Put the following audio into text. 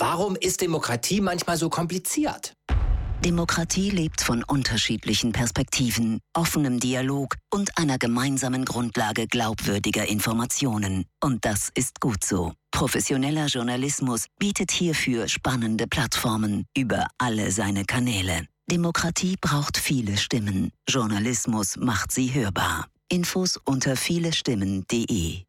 Warum ist Demokratie manchmal so kompliziert? Demokratie lebt von unterschiedlichen Perspektiven, offenem Dialog und einer gemeinsamen Grundlage glaubwürdiger Informationen. Und das ist gut so. Professioneller Journalismus bietet hierfür spannende Plattformen über alle seine Kanäle. Demokratie braucht viele Stimmen. Journalismus macht sie hörbar. Infos unter vielestimmen.de